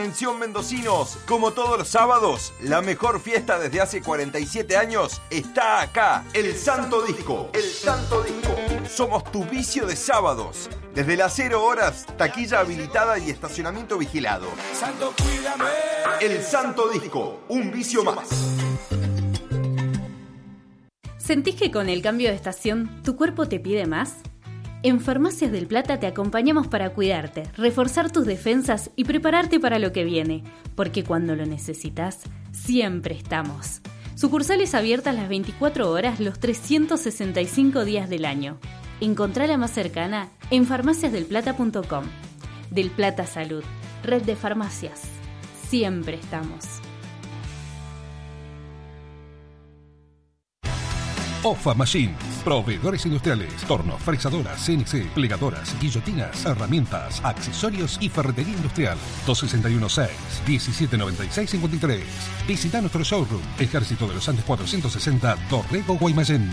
Atención mendocinos, como todos los sábados, la mejor fiesta desde hace 47 años está acá, el Santo Disco. El Santo Disco. Somos tu vicio de sábados. Desde las 0 horas, taquilla habilitada y estacionamiento vigilado. Santo, cuídame. El Santo Disco, un vicio más. ¿Sentís que con el cambio de estación tu cuerpo te pide más? En Farmacias del Plata te acompañamos para cuidarte, reforzar tus defensas y prepararte para lo que viene, porque cuando lo necesitas, siempre estamos. Sucursales abiertas las 24 horas, los 365 días del año. Encontrá la más cercana en farmaciasdelplata.com. Del Plata Salud, red de farmacias. Siempre estamos. OFA Machines, proveedores industriales, tornos, fresadoras, CNC, plegadoras, guillotinas, herramientas, accesorios y ferretería industrial. 261-6-1796-53. Visita nuestro showroom, Ejército de los Andes 460, Dorrego, Guaymallén.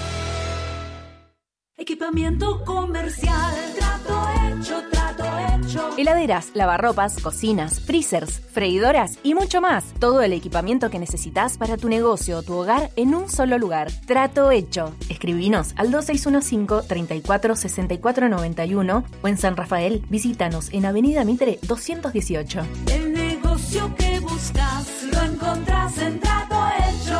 Equipamiento comercial, trato hecho, trato hecho. Heladeras, lavarropas, cocinas, freezers, freidoras y mucho más. Todo el equipamiento que necesitas para tu negocio o tu hogar en un solo lugar. Trato hecho. Escribinos al 2615-346491 o en San Rafael, visítanos en Avenida Mitre 218. El negocio que buscas lo encontrás en Trato Hecho.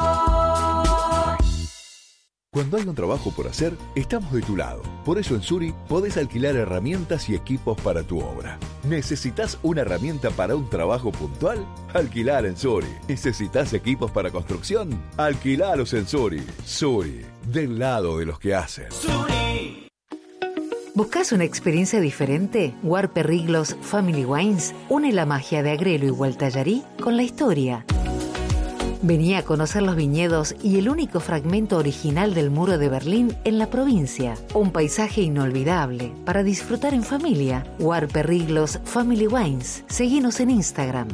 Cuando hay un trabajo por hacer, estamos de tu lado. Por eso en Suri podés alquilar herramientas y equipos para tu obra. ¿Necesitas una herramienta para un trabajo puntual? Alquilar en Suri. ¿Necesitas equipos para construcción? Alquilalos en Suri. Suri, del lado de los que hacen. Suri. ¿Buscas una experiencia diferente? Huarpe Riglos Family Wines une la magia de Agrelo y Gualtallarí con la historia. Vení a conocer los viñedos y el único fragmento original del muro de Berlín en la provincia. Un paisaje inolvidable para disfrutar en familia. Huarpe Riglos Family Wines. Seguinos en Instagram,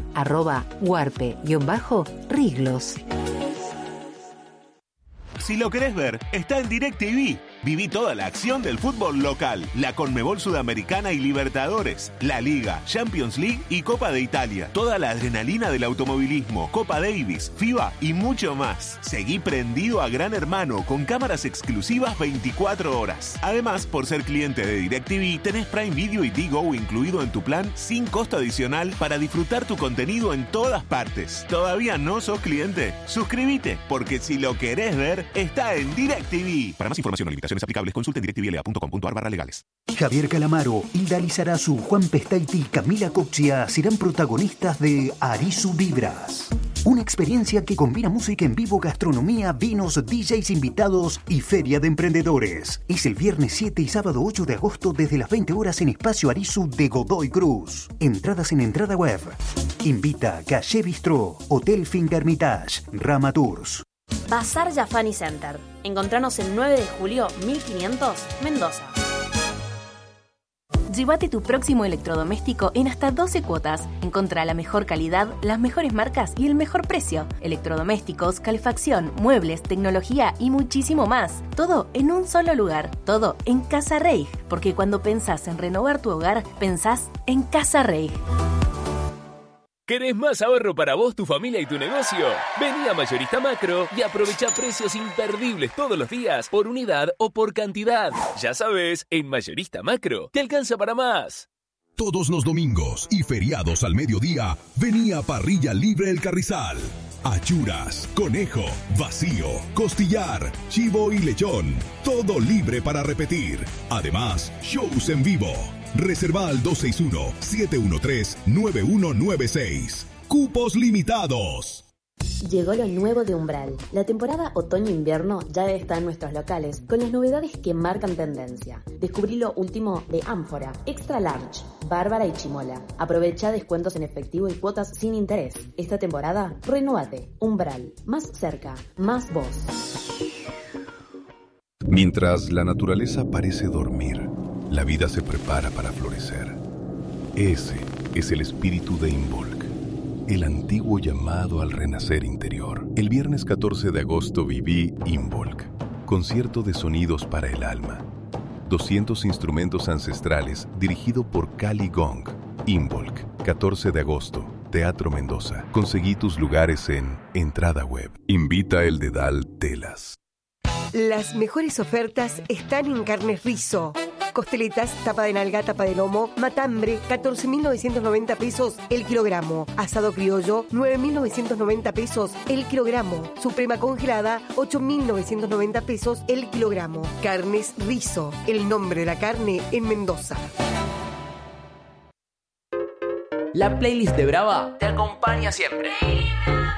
@huarpe_riglos. Si lo querés ver, está en DirecTV. Viví toda la acción del fútbol local, la Conmebol Sudamericana y Libertadores, la Liga, Champions League y Copa de Italia. Toda la adrenalina del automovilismo, Copa Davis, FIBA y mucho más. Seguí prendido a Gran Hermano con cámaras exclusivas 24 horas. Además, por ser cliente de DirecTV, tenés Prime Video y Digo incluido en tu plan sin costo adicional para disfrutar tu contenido en todas partes. ¿Todavía no sos cliente? Suscríbete, porque si lo querés ver, está en DirecTV. Para más información o limitaciones aplicables, consulten directvla.com.ar/legales. Javier Calamaro, Hilda Lizarazu, Juan Pestaiti y Camila Coxia serán protagonistas de Arisu Vibras. Una experiencia que combina música en vivo, gastronomía, vinos, DJs invitados y feria de emprendedores. Es el viernes 7 y sábado 8 de agosto desde las 20 horas en Espacio Arisu de Godoy Cruz. Entradas en entrada web. Invita Calle Bistró, Hotel Fingermitage, Rama Tours. Bazar Jafani Center. Encontranos el 9 de julio 1500, Mendoza. Llévate tu próximo electrodoméstico en hasta 12 cuotas. Encontrá la mejor calidad, las mejores marcas y el mejor precio. Electrodomésticos, calefacción, muebles, tecnología y muchísimo más. Todo en un solo lugar. Todo en Casa Reig. Porque cuando pensás en renovar tu hogar, pensás en Casa Reig. ¿Querés más ahorro para vos, tu familia y tu negocio? Vení a Mayorista Macro y aprovecha precios imperdibles todos los días, por unidad o por cantidad. Ya sabes, en Mayorista Macro te alcanza para más. Todos los domingos y feriados al mediodía, venía Parrilla Libre El Carrizal. Achuras, conejo, vacío, costillar, chivo y lechón. Todo libre para repetir. Además, shows en vivo. Reserva al 261-713-9196. Cupos limitados. Llegó lo nuevo de Umbral. La temporada otoño-invierno ya está en nuestros locales, con las novedades que marcan tendencia. Descubrí lo último de Ánfora, Extra Large, Bárbara y Chimola. Aprovecha descuentos en efectivo y cuotas sin interés. Esta temporada, renovate. Umbral. Más cerca, más vos. Mientras la naturaleza parece dormir, la vida se prepara para florecer. Ese es el espíritu de Involk, el antiguo llamado al renacer interior. El viernes 14 de agosto viví Involk, concierto de sonidos para el alma. 200 instrumentos ancestrales dirigido por Cali Gong. Involk, 14 de agosto, Teatro Mendoza. Conseguí tus lugares en Entrada Web. Invita el Dedal Telas. Las mejores ofertas están en Carnes Rizo. Costeletas, tapa de nalga, tapa de lomo, matambre, 14.990 pesos el kilogramo. Asado criollo, 9.990 pesos el kilogramo. Suprema congelada, 8.990 pesos el kilogramo. Carnes Rizo, el nombre de la carne en Mendoza. La playlist de Brava te acompaña siempre.